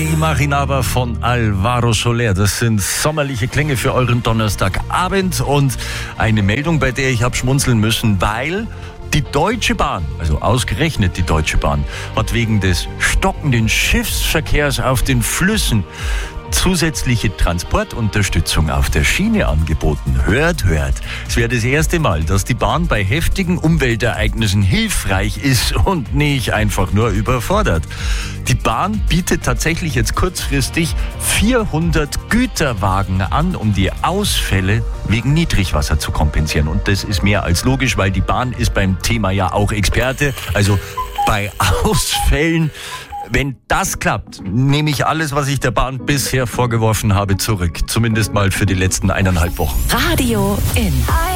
Imaginaba von Alvaro Soler. Das sind sommerliche Klänge für euren Donnerstagabend und eine Meldung, bei der ich habe schmunzeln müssen, weil die Deutsche Bahn, also ausgerechnet die Deutsche Bahn, hat wegen des stockenden Schiffsverkehrs auf den Flüssen zusätzliche Transportunterstützung auf der Schiene angeboten. Hört. Es wäre das erste Mal, dass die Bahn bei heftigen Umweltereignissen hilfreich ist und nicht einfach nur überfordert. Die Bahn bietet tatsächlich jetzt kurzfristig 400 Güterwagen an, um die Ausfälle wegen Niedrigwasser zu kompensieren. Und das ist mehr als logisch, weil die Bahn ist beim Thema ja auch Experte. Also bei Ausfällen, wenn das klappt, nehme ich alles, was ich der Bahn bisher vorgeworfen habe, zurück. Zumindest mal für die letzten 1,5 Wochen. Radio in.